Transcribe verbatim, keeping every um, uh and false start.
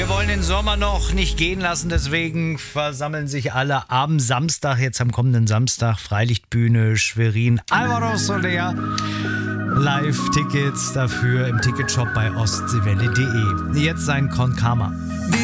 Wir wollen den Sommer noch nicht gehen lassen, deswegen versammeln sich alle am Samstag, jetzt am kommenden Samstag, Freilichtbühne, Schwerin, Alvaro Soler. Live-Tickets dafür im Ticketshop bei ostseewelle punkt de. Jetzt sein Con Karma.